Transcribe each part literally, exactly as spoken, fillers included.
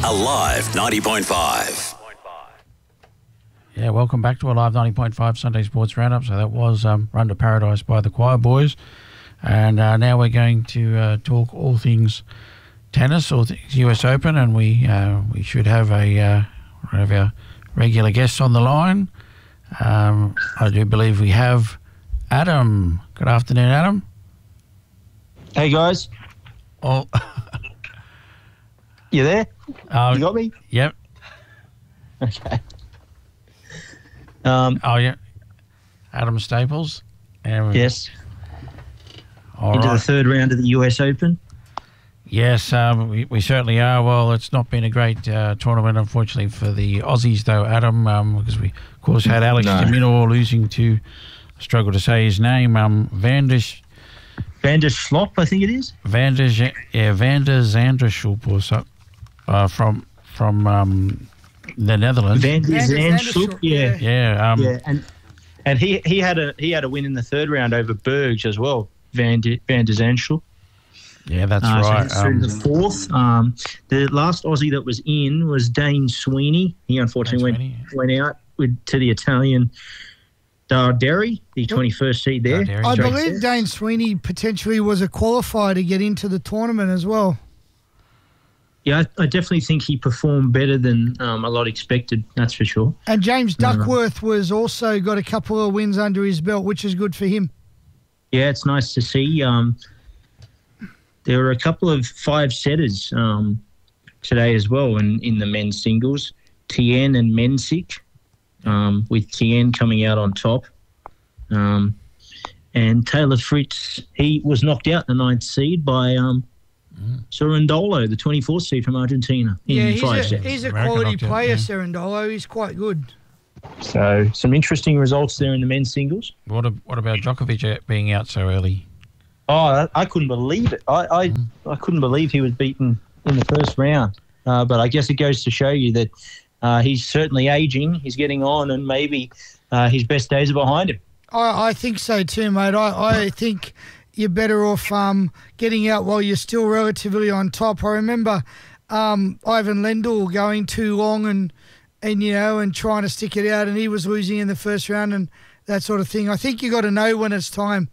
Alive ninety point five. Yeah, welcome back to Alive ninety point five Sunday Sports Roundup. So that was um, Run to Paradise by the Choir Boys. And uh, now we're going to uh, talk all things tennis, all things U S Open, and we uh, we should have a uh, one of our regular guests on the line. Um, I do believe we have Adam. Good afternoon, Adam. Hey, guys. Oh, you there? Uh, you got me? Yep. Okay. Um, oh, yeah. Adam Staples. And yes. All Into right. the third round of the U S Open. Yes, um, we, we certainly are. Well, it's not been a great uh, tournament, unfortunately, for the Aussies, though, Adam, um, because we, of course, had Alex No. de Minaur losing to, I struggle to say his name, um, Van der, Van der Slop, I think it is. Van der, Z- yeah, Van der Zanderschulp or so, uh, from from um, the Netherlands. Van der Van der Zandschulp, Zandschulp, yeah. yeah, um, Yeah, and and he he had a he had a win in the third round over Bergs as well. Van der, Van der Zandschulp. yeah, that's Uh, so right. he's through Um, the fourth. Um, the last Aussie that was in was Dane Sweeney. He unfortunately Dane went went out with to the Italian Darderi, the twenty-first seed there. Darderi. I Straight believe set. Dane Sweeney potentially was a qualifier to get into the tournament as well. Yeah, I, I definitely think he performed better than um, a lot expected. That's for sure. And James No, no. Duckworth was also got a couple of wins under his belt, which is good for him. Yeah, it's nice to see. Um, there were a couple of five setters um, today as well in, in the men's singles. Tien and Mensik, um, with Tien coming out on top. Um, and Taylor Fritz, he was knocked out in the ninth seed by um, Cerundolo, the twenty-fourth seed from Argentina, in Yeah, he's five a, sets. he's a American quality knocked out, player, yeah. Cerundolo. He's quite good. So some interesting results there in the men's singles. what, a, what about Djokovic being out so early? Oh, I, I couldn't believe it. I, I, I couldn't believe he was beaten in the first round. Uh, but I guess it goes to show you that uh, he's certainly aging. He's getting on, and maybe uh, his best days are behind him. I, I think so too, mate. I, I think you're better off um, getting out while you're still relatively on top. I remember um, Ivan Lendl going too long and, and, you know, and trying to stick it out, and he was losing in the first round and that sort of thing. I think you got to know when it's time.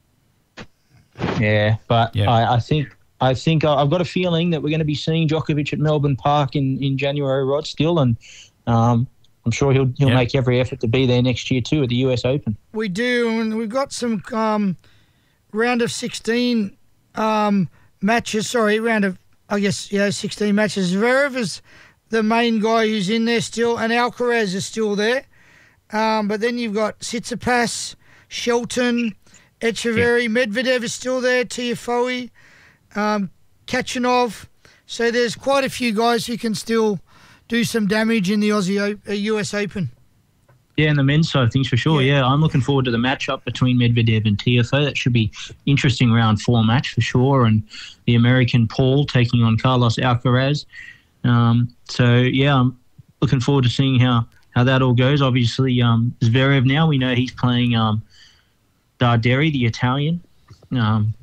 Yeah, but Yeah. I, I think I think I've got a feeling that we're going to be seeing Djokovic at Melbourne Park in, in January, Rod, still, and um, I'm sure he'll he'll Yeah. make every effort to be there next year too at the U S Open. We do, and we've got some um, round of sixteen um, matches. Sorry, round of, I guess, yeah, sixteen matches. Zverev is the main guy who's in there still, and Alcaraz is still there. Um, but then you've got Tsitsipas, Shelton, Echeverry, Medvedev is still there, Tiafoe, um, Kachanov. So there's quite a few guys who can still do some damage in the Aussie o- uh, U S Open. Yeah, and the men's side of things for sure. Yeah. Yeah, I'm looking forward to the matchup between Medvedev and Tiafoe. That should be interesting round four match for sure. And the American Paul taking on Carlos Alcaraz. Um, so yeah, I'm looking forward to seeing how, how that all goes. Obviously, um, Zverev now we know he's playing um, Darderi, the Italian. Um,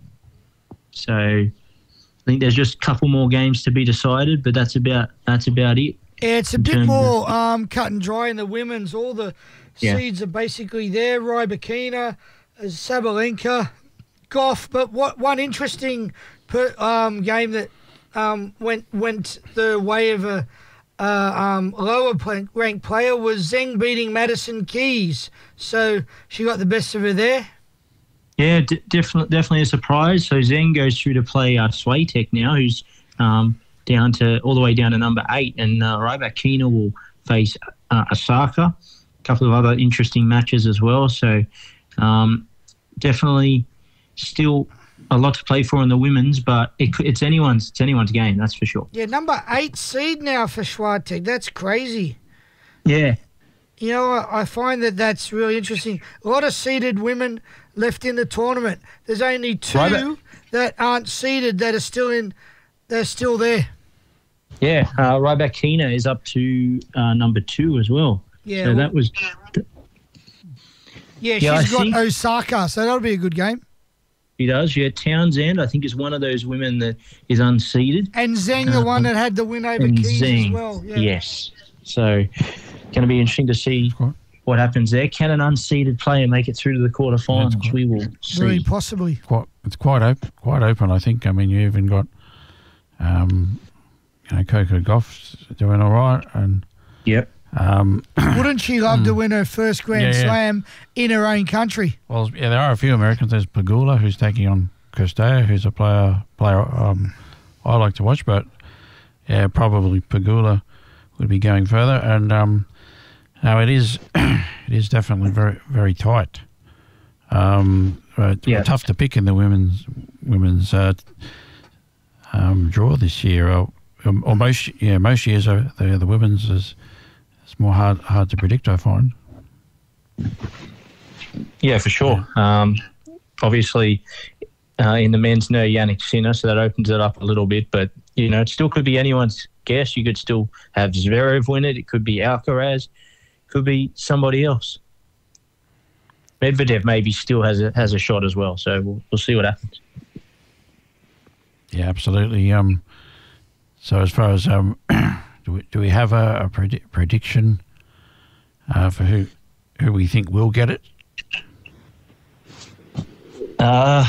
so I think there's just a couple more games to be decided, but that's about that's about it. Yeah, it's a in bit terms more um, cut and dry in the women's. All the Yeah. seeds are basically there. Rybakina, uh, Sabalenka, Goff. But what one interesting per, um, game that um, went went the way of a uh, um, lower play, ranked player was Zheng beating Madison Keys. So she got the best of her there. Yeah, d- definitely, definitely a surprise. So Zheng goes through to play uh, Swiatek now, who's um, down to all the way down to number eight, and uh, Rybakina will face uh, Osaka. A couple of other interesting matches as well. So um, definitely still a lot to play for in the women's, but it, could- it's anyone's it's anyone's game, that's for sure. Yeah, number eight seed now for Swiatek. That's crazy. Yeah, You know, I I find that that's really interesting. A lot of seeded women left in the tournament. There's only two Right. that aren't seeded that are still in. They're still there. yeah. Uh, Rybakina is up to uh, number two as well. Yeah, So well- that was Yeah, Yeah, she's I got think- Osaka, so that'll be a good game. He does, yeah. Townsend, I think, is one of those women that is unseeded. And Zhang, the one that had the win over And Keys Zhang, as well. Yeah. yes. So, going to be interesting to see what happens there. Can an unseeded player make it through to the quarterfinals? That's quite- We will Very see. possibly. Quite, it's quite open. Quite open, I think. I mean, you even got, um, you know, Coco Gauff's doing all right, and Yep. um, Wouldn't she love to win her first Grand Yeah, yeah. Slam in her own country? well, yeah, there are a few Americans. There's Pagula, who's taking on Kostea, who's a player player um, I like to watch, but yeah, probably Pagula would be going further. And um, no, it is it is definitely very very tight. Um, but Yeah. tough to pick in the women's women's uh, um, draw this year, or, or most yeah most years are the the women's is it's more hard hard to predict, I find. Yeah, for sure. Um, obviously, uh, in the men's, no Yannick Sinner, so that opens it up a little bit. But, you know, it still could be anyone's guess. You could still have Zverev win it. It could be Alcaraz. Could be somebody else. Medvedev maybe still has a, has a shot as well. So we'll, we'll see what happens. Yeah, absolutely. Um, so as far as um, do we do we have a, a predi- prediction uh, for who who we think will get it? Uh,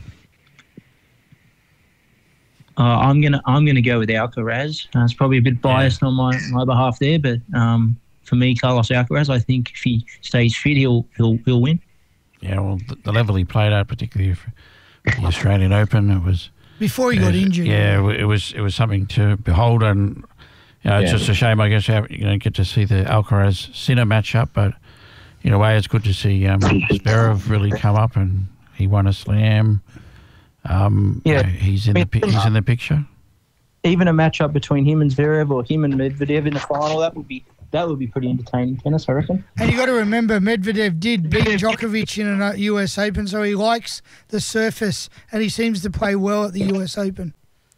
uh, I'm gonna I'm gonna go with Alcaraz. Uh, it's probably a bit biased on my, my behalf there, but um, for me, Carlos Alcaraz, I think if he stays fit, he'll he'll he'll win. Yeah, well, the, the level he played at, particularly for the Australian Open, it was Before he it got was- injured. Yeah, it was it was something to behold, and you know, it's Yeah. just a shame, I guess, how you don't get to see the Alcaraz Sinner matchup, but in a way, it's good to see um, Zverev really come up, and he won a slam. Um, Yeah. you know, he's in the pi- he's in the picture. Even a matchup between him and Zverev or him and Medvedev in the final, that would be that would be pretty entertaining tennis, I reckon. And you got to remember, Medvedev did beat Djokovic in a U S Open, so he likes the surface, and he seems to play well at the U S Open.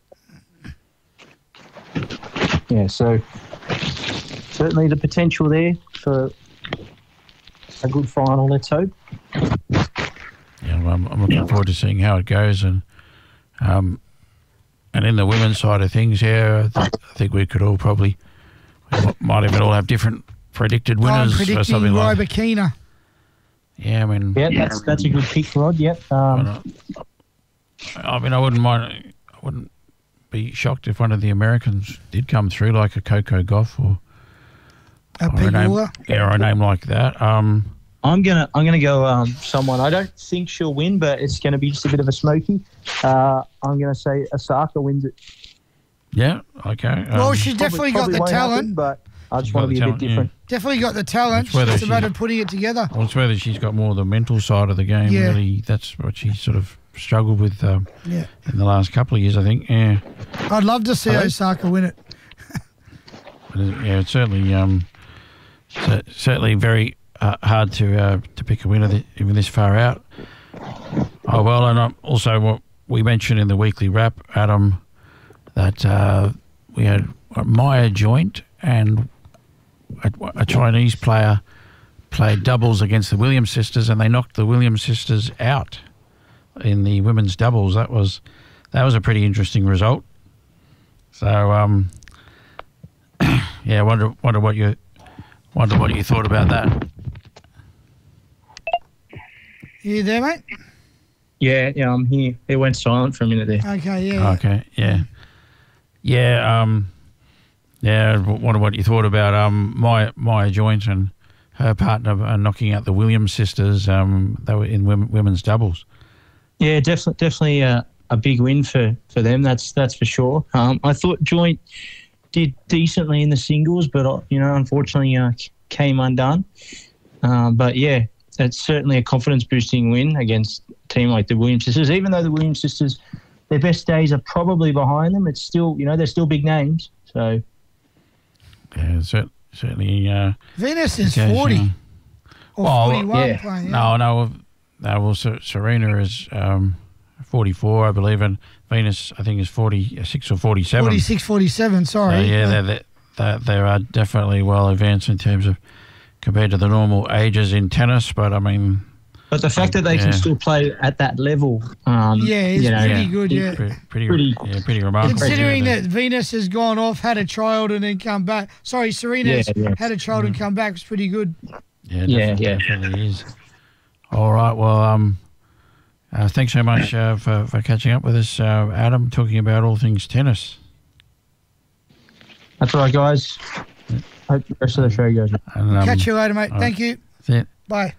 Yeah, so certainly the potential there for a good final, let's hope. Yeah, well, I'm, I'm looking forward to seeing how it goes, and um, and in the women's side of things, yeah, I, th- I think we could all probably we m- might even all have different predicted I'm winners for predicting something like. Rybakina. Yeah, I mean, Yeah, that's that's a good pick, Rod. Yep. Um, I mean, I wouldn't mind. I wouldn't be shocked if one of the Americans did come through, like a Coco Gauff or, A or a name, Pegula. yeah, or a name like that. Um, I'm gonna I'm gonna go um, someone. I don't think she'll win, but it's gonna be just a bit of a smoky. Uh, I'm gonna say Osaka wins it. yeah, okay. Um, Well, she's definitely Probably got the won't talent. happen, but I just She's want to got be the a bit talent, different. Definitely got the talent. It's whether It's about she- of putting it together. well, it's whether she's got more of the mental side of the game. Yeah. Really, that's what she sort of struggled with um, Yeah. in the last couple of years, I think. Yeah. I'd love to see Hello? Osaka win it. But it- yeah, it's certainly um, cer- certainly very uh, hard to uh, to pick a winner th- even this far out. Oh well, and um, also what we mentioned in the weekly wrap, Adam, that uh, we had Maya Joint and a, a Chinese player played doubles against the Williams sisters, and they knocked the Williams sisters out in the women's doubles. That was that was a pretty interesting result. So um. Yeah, wonder wonder what you wonder what you thought about that. You there, mate? Yeah, yeah, I'm here. It went silent for a minute there. Okay, yeah. Okay, yeah, yeah, um, yeah. Wonder what you thought about um Maya Maya Joint and her partner uh, knocking out the Williams sisters. Um, they were in women, women's doubles. Yeah, definitely, definitely a, a big win for, for them. That's that's for sure. Um, I thought Joint did decently in the singles, but uh, you know, unfortunately, uh, came undone. Um, but yeah, it's certainly a confidence boosting win against a team like the Williams sisters. Even though the Williams sisters, their best days are probably behind them, it's still, you know, they're still big names. So Yeah, cer- certainly. Uh, Venus is occasionally- forty or Well, forty-one yeah. playing. No, Yeah. no, no. Well, Ser- Serena is um, forty-four, I believe, and Venus, I think, is forty-six or forty-seven. forty-six, forty-seven, sorry. So, yeah, they're, they're, they're, they are definitely well advanced in terms of compared to the normal ages in tennis. But I mean, But the fact that they Yeah. can still play at that level, um, Yeah, it's you know, pretty good, yeah. Pretty, pretty, Pretty- yeah, pretty remarkable. Considering yeah, that Venus has gone off, had a child, and then come back. Sorry, Serena's Yeah, yeah. had a child and come back. It's pretty good. Yeah, Yeah, definitely, yeah. definitely is. All right, well, um, uh, thanks so much uh, for, for catching up with us, uh, Adam, talking about all things tennis. That's all right, guys. Hope the rest of the show goes well. And, um, Catch you later, mate. Thank you. that's it. Bye.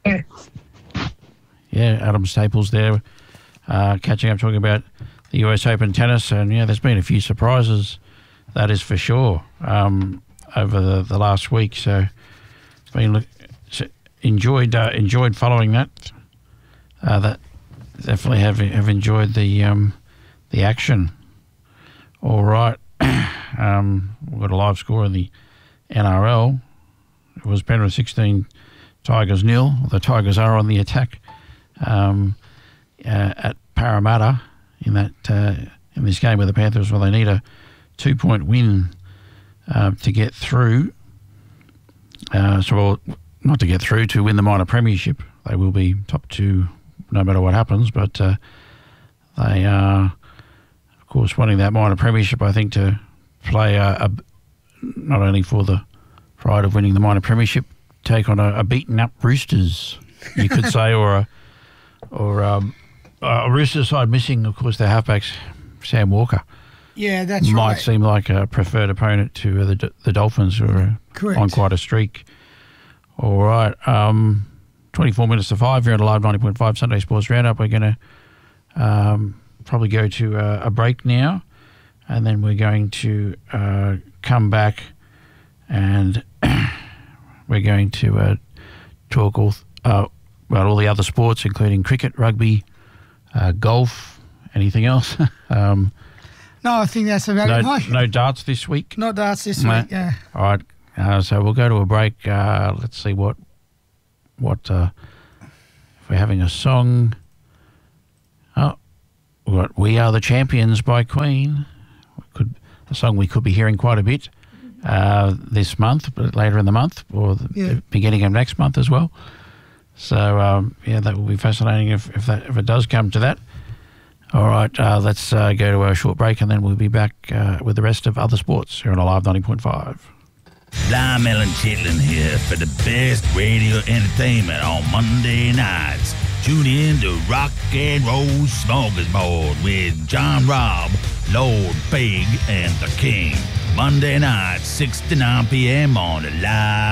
Yeah, Adam Staples there, uh, catching up, talking about the U S Open tennis. And, yeah, there's been a few surprises, that is for sure, um, over the, the last week. So, it's been look, so enjoyed uh, enjoyed following that. Uh, that definitely have have enjoyed the um, the action. All right, um, we've got a live score in the N R L. It was Penrith sixteen, Tigers nil. The Tigers are on the attack um, uh, at Parramatta in that uh, in this game with the Panthers. Well, they need a two point win uh, to get through. Uh, so, well, not to get through, to win the minor premiership. They will be top two no matter what happens, but uh, they are, of course, wanting that minor premiership, I think, to play a, a, not only for the pride of winning the minor premiership, take on a, a beaten-up Roosters, you could say, or a, or um, a Roosters side missing, of course, their halfbacks, Sam Walker. Yeah, that's Might right. seem like a preferred opponent to the the Dolphins, who are Correct. on quite a streak. All right, um, twenty-four minutes to five. You're on a live ninety point five Sunday Sports Roundup. We're going to um, probably go to uh, a break now, and then we're going to uh, come back, and we're going to uh, talk all uh, about all the other sports, including cricket, rugby, uh, golf, anything else. um, No, I think that's about no, it. Mike. no darts this week. Not darts this No. week, yeah. All right, uh, so we'll go to a break. Uh, let's see what what uh, if we're having a song. Oh, we've got "We Are the Champions" by Queen. We could a song we could be hearing quite a bit uh, this month, but later in the month, or the Yeah. beginning of next month as well. So um, yeah, that will be fascinating if if, that, if it does come to that. All right, uh, let's uh, go to our short break, and then we'll be back uh, with the rest of other sports here on Alive ninety point five. Lyle and Chitlin here for the best radio entertainment on Monday nights. Tune in to Rock and Roll Smorgasbord with John Robb, Lord Big, and the King. Monday night, six to nine p.m. on Alive